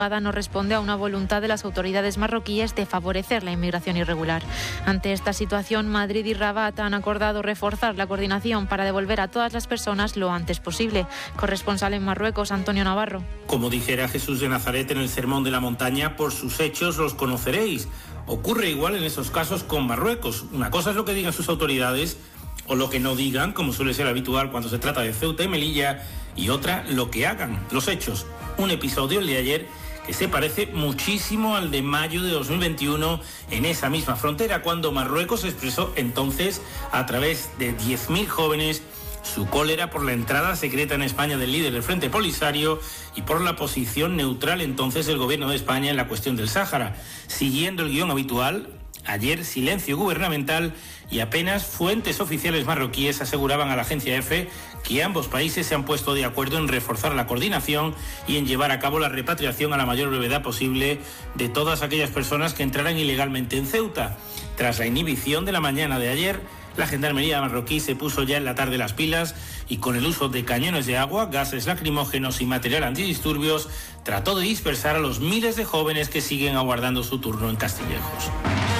no responde a una voluntad de las autoridades marroquíes de favorecer la inmigración irregular. Ante esta situación, Madrid y Rabat han acordado reforzar la coordinación para devolver a todas las personas lo antes posible. Corresponsal en Marruecos, Antonio Navarro. Como dijera Jesús de Nazaret en el Sermón de la Montaña, por sus hechos los conoceréis. Ocurre igual en esos casos con Marruecos. Una cosa es lo que digan sus autoridades o lo que no digan, como suele ser habitual cuando se trata de Ceuta y Melilla, y otra, lo que hagan, los hechos. Un episodio, el de ayer, que se parece muchísimo al de mayo de 2021 en esa misma frontera, cuando Marruecos expresó entonces, a través de 10.000 jóvenes, su cólera por la entrada secreta en España del líder del Frente Polisario y por la posición neutral entonces del gobierno de España en la cuestión del Sáhara. Siguiendo el guión habitual, ayer silencio gubernamental y apenas fuentes oficiales marroquíes aseguraban a la agencia EFE que ambos países se han puesto de acuerdo en reforzar la coordinación y en llevar a cabo la repatriación a la mayor brevedad posible de todas aquellas personas que entraran ilegalmente en Ceuta. Tras la inhibición de la mañana de ayer, la gendarmería marroquí se puso ya en la tarde las pilas y con el uso de cañones de agua, gases lacrimógenos y material antidisturbios trató de dispersar a los miles de jóvenes que siguen aguardando su turno en Castillejos.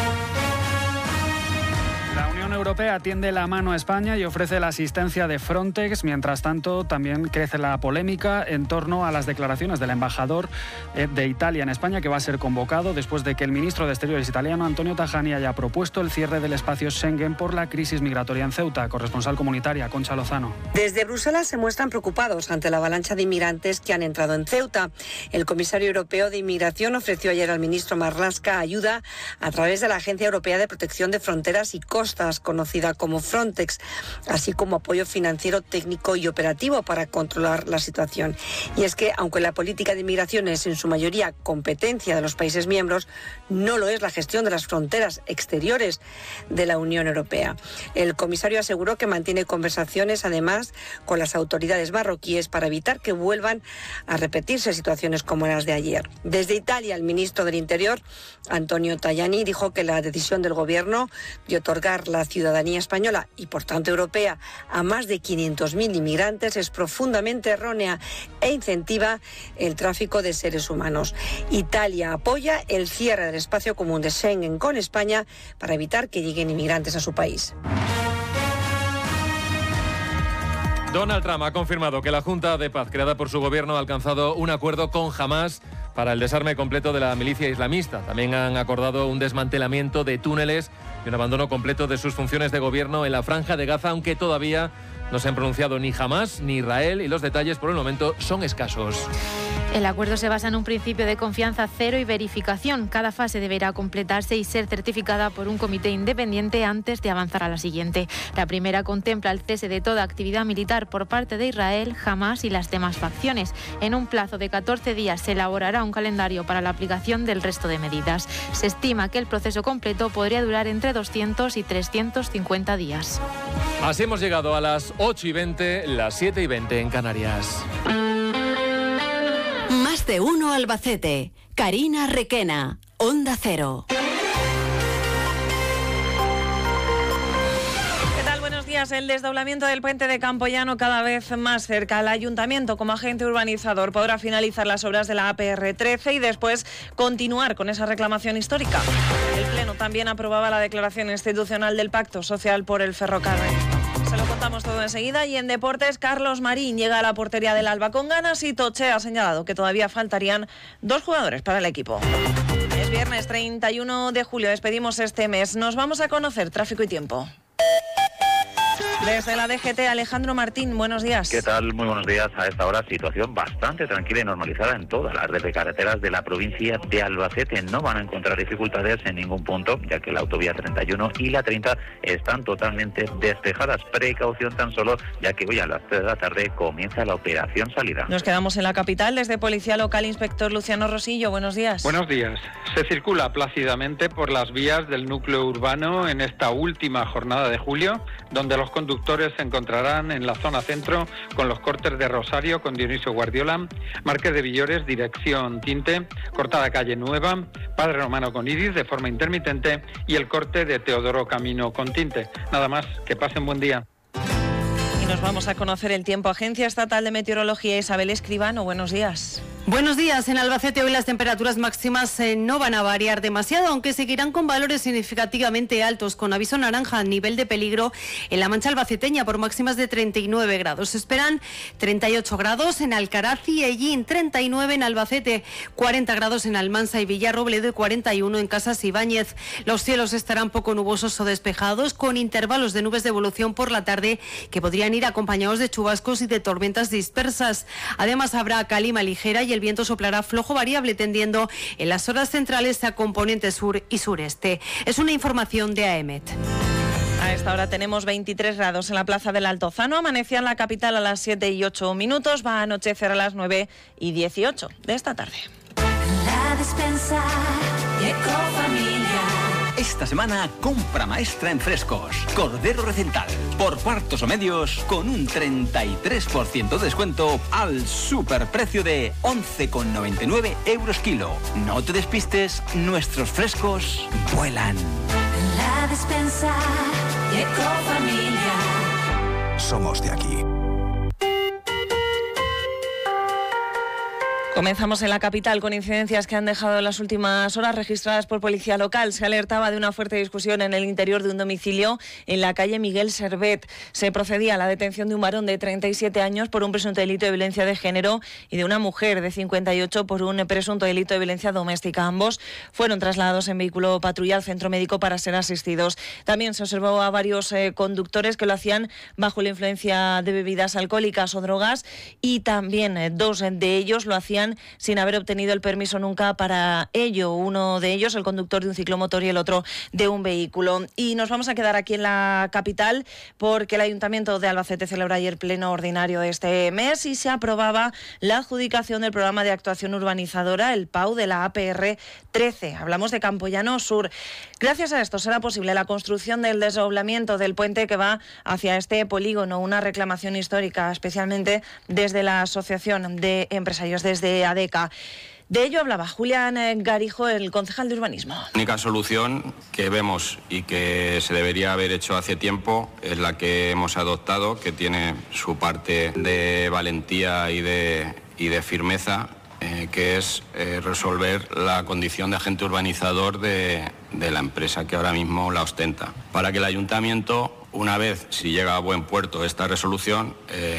La Unión Europea tiende la mano a España y ofrece la asistencia de Frontex. Mientras tanto, también crece la polémica en torno a las declaraciones del embajador de Italia en España, que va a ser convocado después de que el ministro de Exteriores italiano, Antonio Tajani, haya propuesto el cierre del espacio Schengen por la crisis migratoria en Ceuta. Corresponsal comunitaria, Concha Lozano. Desde Bruselas se muestran preocupados ante la avalancha de inmigrantes que han entrado en Ceuta. El comisario europeo de Inmigración ofreció ayer al ministro Marlaska ayuda a través de la Agencia Europea de Protección de Fronteras y Costas, conocida como Frontex, así como apoyo financiero, técnico y operativo para controlar la situación. Y es que, aunque la política de inmigración es en su mayoría competencia de los países miembros, no lo es la gestión de las fronteras exteriores de la Unión Europea. El comisario aseguró que mantiene conversaciones, además, con las autoridades marroquíes para evitar que vuelvan a repetirse situaciones como las de ayer. Desde Italia, el ministro del Interior, Antonio Tajani, dijo que la decisión del gobierno de otorgar la ciudadanía española y por tanto europea a más de 500.000 inmigrantes es profundamente errónea e incentiva el tráfico de seres humanos. Italia apoya el cierre del espacio común de Schengen con España para evitar que lleguen inmigrantes a su país. Donald Trump ha confirmado que la Junta de Paz creada por su gobierno ha alcanzado un acuerdo con Hamás para el desarme completo de la milicia islamista. También han acordado un desmantelamiento de túneles y un abandono completo de sus funciones de gobierno en la Franja de Gaza, aunque todavía no se han pronunciado ni Hamás ni Israel y los detalles por el momento son escasos. El acuerdo se basa en un principio de confianza cero y verificación. Cada fase deberá completarse y ser certificada por un comité independiente antes de avanzar a la siguiente. La primera contempla el cese de toda actividad militar por parte de Israel, Hamás y las demás facciones. En un plazo de 14 días se elaborará un calendario para la aplicación del resto de medidas. Se estima que el proceso completo podría durar entre 200 y 350 días. Así hemos llegado a las 8:20, las 7:20 en Canarias. Más de uno Albacete. Karina Requena, Onda Cero. El desdoblamiento del puente de Campoyano cada vez más cerca. El ayuntamiento, como agente urbanizador, podrá finalizar las obras de la APR13 y después continuar con esa reclamación histórica. El Pleno también aprobaba la declaración institucional del Pacto Social por el Ferrocarril. Se lo contamos todo enseguida. Y en deportes, Carlos Marín llega a la portería del Alba con ganas y Toche ha señalado que todavía faltarían 2 jugadores para el equipo. Es viernes 31 de julio, despedimos este mes. Nos vamos a conocer tráfico y tiempo. Desde la DGT, Alejandro Martín, buenos días. ¿Qué tal? Muy buenos días. A esta hora, situación bastante tranquila y normalizada en todas las redes de carreteras de la provincia de Albacete. No van a encontrar dificultades en ningún punto, ya que la autovía 31 y la 30 están totalmente despejadas. Precaución tan solo, ya que hoy a las 3 de la tarde comienza la operación salida. Nos quedamos en la capital. Desde Policía Local, inspector Luciano Rosillo, buenos días. Buenos días. Se circula plácidamente por las vías del núcleo urbano en esta última jornada de julio, donde los conductores se encontrarán en la zona centro con los cortes de Rosario con Dionisio Guardiola, Marqués de Villores, dirección Tinte, Cortada Calle Nueva, Padre Romano con Iris de forma intermitente y el corte de Teodoro Camino con Tinte. Nada más, que pasen buen día. Y nos vamos a conocer el tiempo. Agencia Estatal de Meteorología, Isabel Escribano, buenos días. Buenos días. En Albacete hoy las temperaturas máximas no van a variar demasiado, aunque seguirán con valores significativamente altos, con aviso naranja a nivel de peligro en la Mancha albaceteña por máximas de 39 grados. Se esperan 38 grados en Alcaraz y Ellín, 39 en Albacete, 40 grados en Almansa y Villarrobledo y 41 en Casas Ibáñez. Los cielos estarán poco nubosos o despejados, con intervalos de nubes de evolución por la tarde que podrían ir acompañados de chubascos y de tormentas dispersas. Además habrá calima ligera y el viento soplará flojo variable, tendiendo en las horas centrales a componente sur y sureste. Es una información de AEMET. A esta hora tenemos 23 grados en la plaza del Altozano. Amanecía en la capital a las 7:08. Va a anochecer a las 9:18 de esta tarde. La Despensa y Ecofamilia. Esta semana, compra maestra en frescos. Cordero Recental, por cuartos o medios, con un 33% de descuento al superprecio de 11,99 € kilo. No te despistes, nuestros frescos vuelan. La Despensa y Ecofamilia. Somos de aquí. Comenzamos en la capital con incidencias que han dejado en las últimas horas registradas por policía local. Se alertaba de una fuerte discusión en el interior de un domicilio en la calle Miguel Servet. Se procedía a la detención de un varón de 37 años por un presunto delito de violencia de género y de una mujer de 58 por un presunto delito de violencia doméstica. Ambos fueron trasladados en vehículo patrulla al centro médico para ser asistidos. También se observó a varios conductores que lo hacían bajo la influencia de bebidas alcohólicas o drogas, y también dos de ellos lo hacían sin haber obtenido el permiso nunca para ello. Uno de ellos, el conductor de un ciclomotor, y el otro de un vehículo. Y nos vamos a quedar aquí en la capital porque el Ayuntamiento de Albacete celebra ayer pleno ordinario de este mes y se aprobaba la adjudicación del programa de actuación urbanizadora, el PAU, de la APR 13. Hablamos de Campoyano Sur. Gracias a esto será posible la construcción del desdoblamiento del puente que va hacia este polígono, una reclamación histórica, especialmente desde la Asociación de Empresarios, desde ADECA. De ello hablaba Julián Garijo, el concejal de Urbanismo. La única solución que vemos y que se debería haber hecho hace tiempo es la que hemos adoptado, que tiene su parte de valentía y de firmeza, que es resolver la condición de agente urbanizador de la empresa que ahora mismo la ostenta. Para que el ayuntamiento, una vez, si llega a buen puerto esta resolución,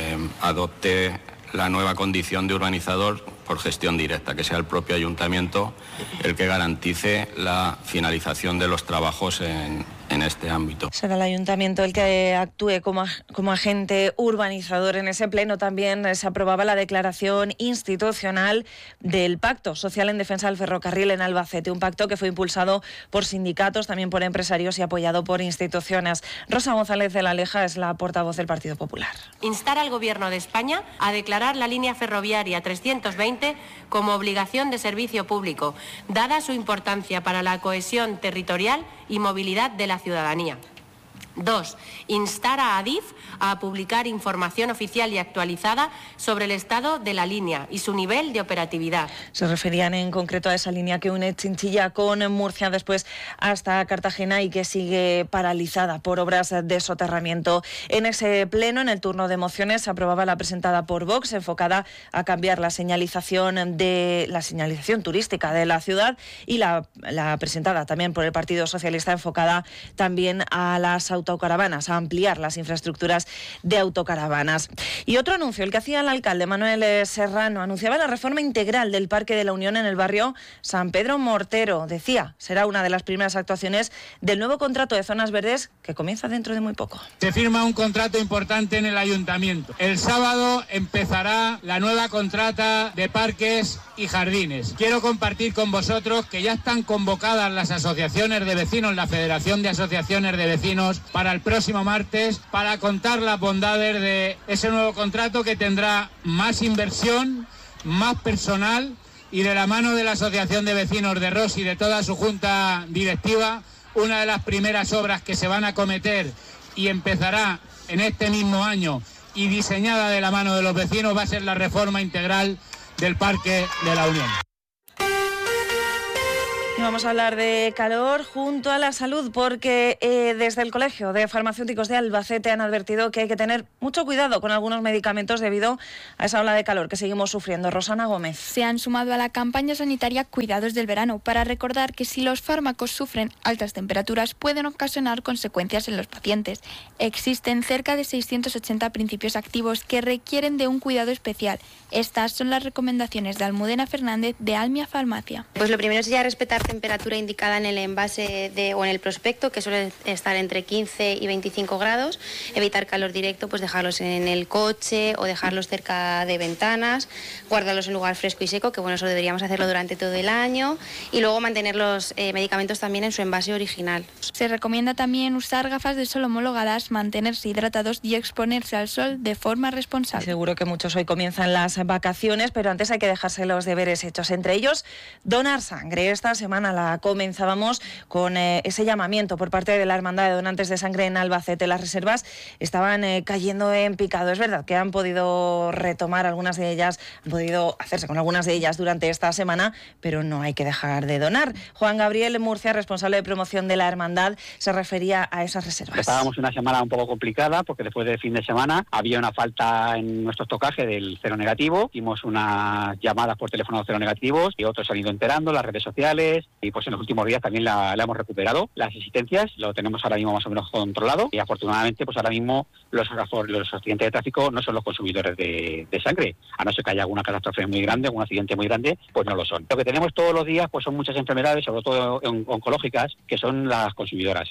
adopte la nueva condición de urbanizador por gestión directa, que sea el propio ayuntamiento el que garantice la finalización de los trabajos en este ámbito. Será el ayuntamiento el que actúe como agente urbanizador. En ese pleno también se aprobaba la declaración institucional del Pacto Social en Defensa del Ferrocarril en Albacete, un pacto que fue impulsado por sindicatos, también por empresarios y apoyado por instituciones. Rosa González de la Leja es la portavoz del Partido Popular. Instar al Gobierno de España a declarar la línea ferroviaria 320 como obligación de servicio público, dada su importancia para la cohesión territorial y movilidad de la ciudadanía. 2. Instar a Adif a publicar información oficial y actualizada sobre el estado de la línea y su nivel de operatividad. Se referían en concreto a esa línea que une Chinchilla con Murcia, después hasta Cartagena, y que sigue paralizada por obras de soterramiento. En ese pleno, en el turno de mociones, se aprobaba la presentada por Vox, enfocada a cambiar la señalización turística de la ciudad, y la presentada también por el Partido Socialista, enfocada también a las autocaravanas, a ampliar las infraestructuras de autocaravanas. Y otro anuncio, el que hacía el alcalde Manuel Serrano, anunciaba la reforma integral del Parque de la Unión en el barrio San Pedro Mortero. Decía, será una de las primeras actuaciones del nuevo contrato de zonas verdes que comienza dentro de muy poco. Se firma un contrato importante en el ayuntamiento. El sábado empezará la nueva contrata de parques y jardines. Quiero compartir con vosotros que ya están convocadas las asociaciones de vecinos, la Federación de Asociaciones de Vecinos, para el próximo martes, para contar las bondades de ese nuevo contrato, que tendrá más inversión, más personal, y de la mano de la Asociación de Vecinos de Ros y de toda su junta directiva, una de las primeras obras que se van a acometer y empezará en este mismo año y diseñada de la mano de los vecinos va a ser la reforma integral del Parque de la Unión. Vamos a hablar de calor junto a la salud, porque desde el Colegio de Farmacéuticos de Albacete han advertido que hay que tener mucho cuidado con algunos medicamentos debido a esa ola de calor que seguimos sufriendo. Rosana Gómez. Se han sumado a la campaña sanitaria Cuidados del Verano para recordar que si los fármacos sufren altas temperaturas pueden ocasionar consecuencias en los pacientes. Existen cerca de 680 principios activos que requieren de un cuidado especial. Estas son las recomendaciones de Almudena Fernández de Almia Farmacia. Pues lo primero sería respetar temperatura indicada en el envase o en el prospecto, que suele estar entre 15 y 25 grados. Evitar calor directo, pues dejarlos en el coche o dejarlos cerca de ventanas. Guardarlos en lugar fresco y seco, que bueno, eso deberíamos hacerlo durante todo el año. Y luego mantener los medicamentos también en su envase original. Se recomienda también usar gafas de sol homologadas, mantenerse hidratados y exponerse al sol de forma responsable. Seguro que muchos hoy comienzan las vacaciones, pero antes hay que dejarse los deberes hechos. Entre ellos, donar sangre. Esta semana la comenzábamos con ese llamamiento por parte de la Hermandad de Donantes de Sangre en Albacete. Las reservas estaban cayendo en picado. Es verdad que han podido retomar algunas de ellas, han podido hacerse con algunas de ellas durante esta semana, pero no hay que dejar de donar. Juan Gabriel Murcia, responsable de promoción de la Hermandad, se refería a esas reservas. Estábamos una semana un poco complicada porque después del fin de semana había una falta en nuestro estocaje del cero negativo. Hicimos unas llamadas por teléfono cero negativos y otros se han ido enterando, las redes sociales, y pues en los últimos días también la hemos recuperado. Las asistencias lo tenemos ahora mismo más o menos controlado y afortunadamente pues ahora mismo los accidentes de tráfico no son los consumidores de sangre, a no ser que haya alguna catástrofe muy grande, algún accidente muy grande, pues no lo son. Lo que tenemos todos los días pues son muchas enfermedades, sobre todo oncológicas, que son las consumidoras.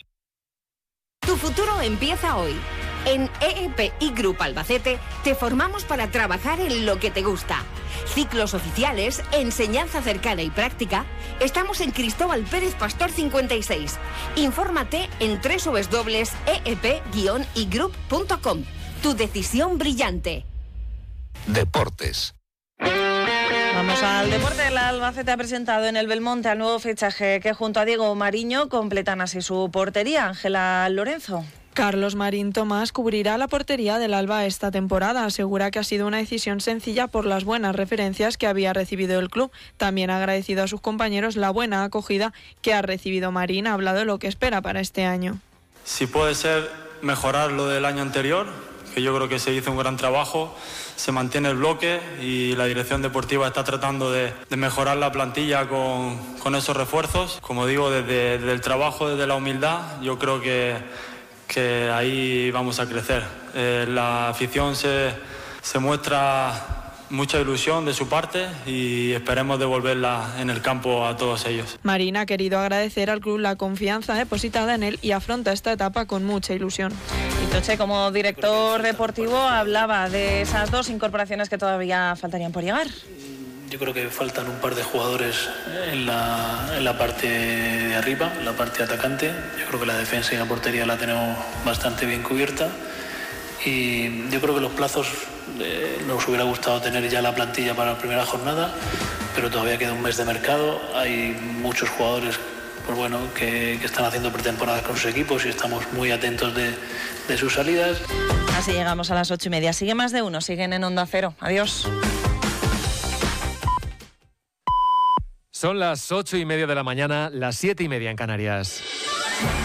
Tu futuro empieza hoy. En EEPI Group Albacete te formamos para trabajar en lo que te gusta. Ciclos oficiales, enseñanza cercana y práctica. Estamos en Cristóbal Pérez Pastor 56. Infórmate en www.eep-igroup.com. Tu decisión brillante. Deportes. Vamos al deporte. El Albacete ha presentado en el Belmonte al nuevo fichaje que junto a Diego Mariño completan así su portería. Ángela Lorenzo. Carlos Marín Tomás cubrirá la portería del Alba esta temporada. Asegura que ha sido una decisión sencilla por las buenas referencias que había recibido el club. También ha agradecido a sus compañeros la buena acogida que ha recibido Marín. Ha hablado de lo que espera para este año. Si puede ser mejorar lo del año anterior, que yo creo que se hizo un gran trabajo, se mantiene el bloque y la dirección deportiva está tratando de mejorar la plantilla con esos refuerzos. Como digo, desde el trabajo, desde la humildad, yo creo que ahí vamos a crecer. La afición se muestra mucha ilusión de su parte y esperemos devolverla en el campo a todos ellos. Marín ha querido agradecer al club la confianza depositada en él y afronta esta etapa con mucha ilusión. Y Toche, como director deportivo, hablaba de esas dos incorporaciones que todavía faltarían por llegar. Yo creo que faltan un par de jugadores en la parte de arriba, en la parte atacante. Yo creo que la defensa y la portería la tenemos bastante bien cubierta. Y yo creo que los plazos nos hubiera gustado tener ya la plantilla para la primera jornada, pero todavía queda un mes de mercado. Hay muchos jugadores pues bueno, que están haciendo pretemporadas con sus equipos y estamos muy atentos de sus salidas. Así llegamos a las 8:30. Sigue Más de Uno, siguen en Onda Cero. Adiós. Son las 8:30 de la mañana, las 7:30 en Canarias.